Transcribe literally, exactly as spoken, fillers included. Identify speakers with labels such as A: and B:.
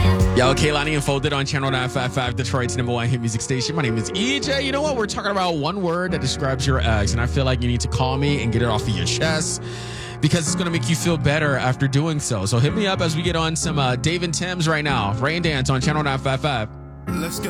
A: Yo, Kehlani and Folded on Channel nine five five, Detroit's number one hit music station. My name is E J. You know what? We're talking about one word that describes your ex, and I feel like you need to call me and get it off of your chest because it's going to make you feel better after doing so. So hit me up as we get on some uh, Dave and Tim's right now. Rain Dance on Channel nine five five.
B: Let's go.